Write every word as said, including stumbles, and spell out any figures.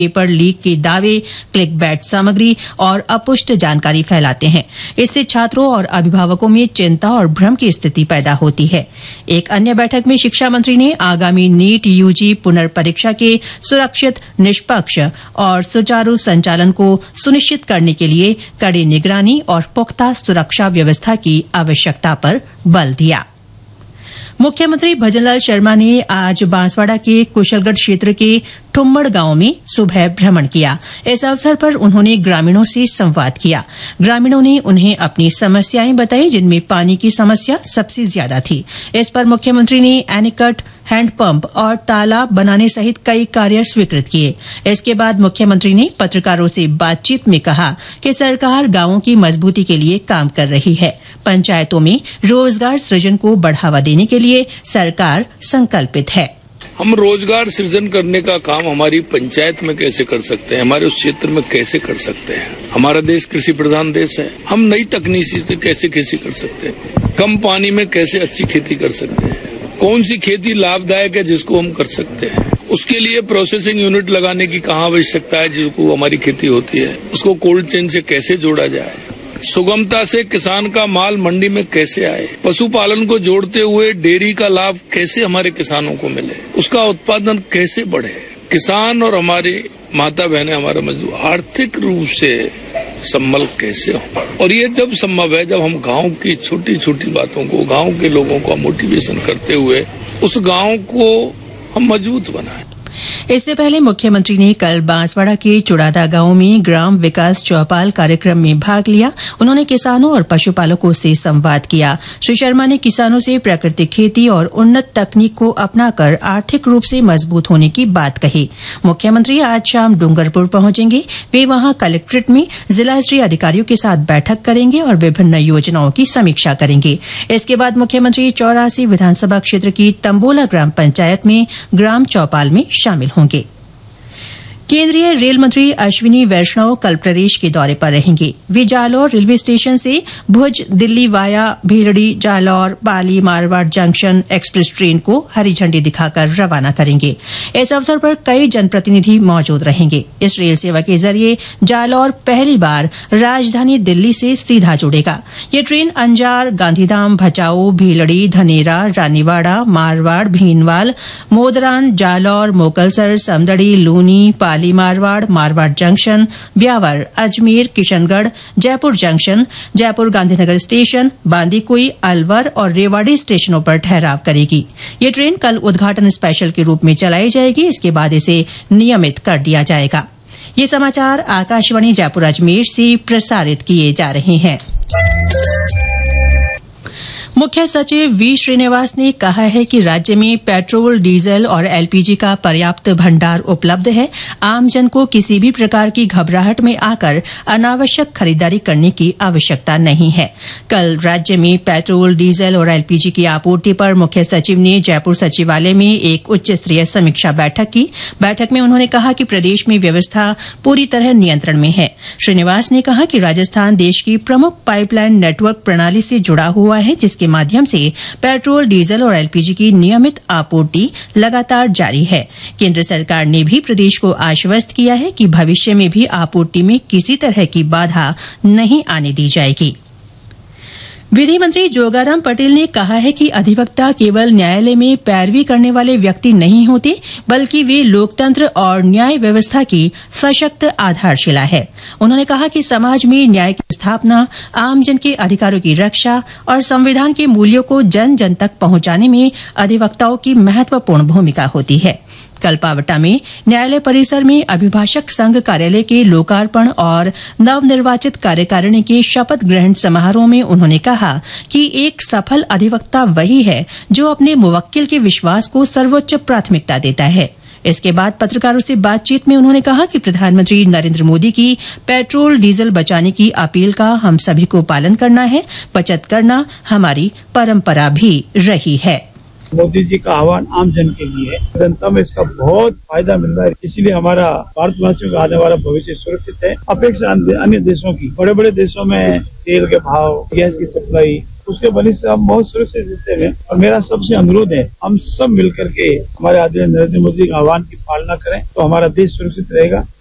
Paper leak के दावे, click bat सामग्री और अपुष्ट जानकारी फैलाते हैं। इससे छात्रों और अभिभावकों में चिंता और भ्रम की स्थिति पैदा होती है। एक अन्य बैठक में शिक्षा मंत्री ने आगामी नीट यूजी पुनर्परीक्षा के सुरक्षित, निष्पक्ष और सुचारू संचालन को सुनिश्चित करने के लिए कड़ी निगरानी और पुख्ता सुरक्षा व्यवस्था की आवश्यकता पर बल दिया। मुख्यमंत्री भजनलाल शर्मा ने आज बांसवाड़ा के कुशलगढ़ क्षेत्र के ठुम्मड़ गांव में सुबह भ्रमण किया। इस अवसर पर उन्होंने ग्रामीणों से संवाद किया। ग्रामीणों ने उन्हें अपनी समस्याएं बताई, जिनमें पानी की समस्या सबसे ज्यादा थी। इस पर मुख्यमंत्री ने एनीकट, हैंडपंप और तालाब बनाने सहित कई कार्य स्वीकृत किए। इसके बाद मुख्यमंत्री ने पत्रकारों से बातचीत में कहा कि सरकार गांवों की मजबूती के लिए काम कर रही है। पंचायतों में रोजगार सृजन को बढ़ावा देने के लिए सरकार संकल्पित है। हम रोजगार सृजन करने का काम हमारी पंचायत में कैसे कर सकते हैं, हमारे उस क्षेत्र में कैसे कर सकते हैं। हमारा देश कृषि प्रधान देश है। हम नई तकनीक से कैसे खेती कर सकते हैं, कम पानी में कैसे अच्छी खेती कर सकते हैं, कौन सी खेती लाभदायक है जिसको हम कर सकते हैं। उसके लिए प्रोसेसिंग यूनिट लगाने की कहाँ आवश्यकता है, जिसको हमारी खेती होती है उसको कोल्ड चेन से कैसे जोड़ा जाए, सुगमता से किसान का माल मंडी में कैसे आए, पशुपालन को जोड़ते हुए डेयरी का लाभ कैसे हमारे किसानों को मिले, उसका उत्पादन कैसे बढ़े, किसान और हमारे माता बहनें, हमारे मजदूर आर्थिक रूप से संबल कैसे हो। और ये जब संभव है जब हम गांव की छोटी छोटी बातों को, गांव के लोगों का मोटिवेशन करते हुए उस गांव को हम मजबूत बनाएं। इससे पहले मुख्यमंत्री ने कल बांसवाड़ा के चुड़ादा गांव में ग्राम विकास चौपाल कार्यक्रम में भाग लिया। उन्होंने किसानों और पशुपालकों से संवाद किया। श्री शर्मा ने किसानों से प्राकृतिक खेती और उन्नत तकनीक को अपनाकर आर्थिक रूप से मजबूत होने की बात कही। मुख्यमंत्री आज शाम डूंगरपुर पहुंचेंगे। वे वहां कलेक्ट्रेट में जिला स्तरीय अधिकारियों के साथ बैठक करेंगे और विभिन्न योजनाओं की समीक्षा करेंगे। इसके बाद मुख्यमंत्री चौरासी विधानसभा क्षेत्र की तंबोला ग्राम पंचायत में ग्राम चौपाल में शामिल होंगे। केंद्रीय रेल मंत्री अश्विनी वैष्णव कल प्रदेश के दौरे पर रहेंगे। वे जालौर रेलवे स्टेशन से भुज Delhi via Bhiladi Jalore Pali Marwar junction express train को हरी झंडी दिखाकर रवाना करेंगे। इस अवसर पर कई जनप्रतिनिधि मौजूद रहेंगे। इस रेल सेवा के जरिए जालौर पहली बार राजधानी दिल्ली से सीधा जुड़ेगा। ये train Anjar, Gandhidham, Bhachau, Bhiladi, Dhanera, Raniwara, Marwar, भीनवाल, Modran, Jalore, Mokalsar, Samdari, Luni, Pali Marwar, Marwar junction, Beawar, Ajmer, Kishangarh, Jaipur junction, Jaipur Gandhinagar station, Bandikui, Alwar और रेवाड़ी स्टेशनों पर ठहराव करेगी। ये ट्रेन कल उद्घाटन स्पेशल के रूप में चलाई जाएगी। इसके बाद इसे नियमित कर दिया जाएगा। ये समाचार आकाशवाणी जयपुर अजमेर से प्रसारित किए जा रहे हैं। मुख्य सचिव वी श्रीनिवास ने कहा है कि राज्य में पेट्रोल, डीजल और एलपीजी का पर्याप्त भंडार उपलब्ध है। आमजन को किसी भी प्रकार की घबराहट में आकर अनावश्यक खरीदारी करने की आवश्यकता नहीं है। कल राज्य में पेट्रोल, डीजल और एलपीजी की आपूर्ति पर मुख्य सचिव ने जयपुर सचिवालय में एक उच्च स्तरीय समीक्षा बैठक की। बैठक में उन्होंने कहा कि प्रदेश में व्यवस्था पूरी तरह नियंत्रण में है। श्रीनिवास ने कहा कि राजस्थान देश की प्रमुख पाइपलाइन नेटवर्क प्रणाली से जुड़ा हुआ है, जिसके माध्यम से पेट्रोल, डीजल और एलपीजी की नियमित आपूर्ति लगातार जारी है। केंद्र सरकार ने भी प्रदेश को आश्वस्त किया है कि भविष्य में भी आपूर्ति में किसी तरह की बाधा नहीं आने दी जाएगी। विधि मंत्री जोगाराम पटेल ने कहा है कि अधिवक्ता केवल न्यायालय में पैरवी करने वाले व्यक्ति नहीं होते, बल्कि वे लोकतंत्र और न्याय व्यवस्था की सशक्त आधारशिला है। उन्होंने कहा कि समाज में न्याय की स्थापना, आमजन के अधिकारों की रक्षा और संविधान के मूल्यों को जन जन तक पहुंचाने में अधिवक्ताओं की महत्वपूर्ण भूमिका होती है। कल पावटा में न्यायालय परिसर में अभिभाषक संघ कार्यालय के लोकार्पण और नवनिर्वाचित कार्यकारिणी के शपथ ग्रहण समारोह में उन्होंने कहा कि एक सफल अधिवक्ता वही है जो अपने मुवक्किल के विश्वास को सर्वोच्च प्राथमिकता देता है। इसके बाद पत्रकारों से बातचीत में उन्होंने कहा कि प्रधानमंत्री नरेंद्र मोदी की पेट्रोल डीजल बचाने की अपील का हम सभी को पालन करना है। बचत करना हमारी परंपरा भी रही है। मोदी जी का आह्वान आम जन के लिए है। जनता में इसका बहुत फायदा मिल रहा है, इसीलिए हमारा भारतवासियों का आने वाला भविष्य सुरक्षित है। अपेक्षा अन्य देशों की, बड़े बड़े देशों में तेल के भाव, गैस की सप्लाई उसके वजह से हम बहुत सुरक्षित स्थिति में। और मेरा सबसे अनुरोध है, हम सब मिलकर के हमारे आदरणीय नरेंद्र मोदी के आह्वान की पालना करें तो हमारा देश सुरक्षित रहेगा।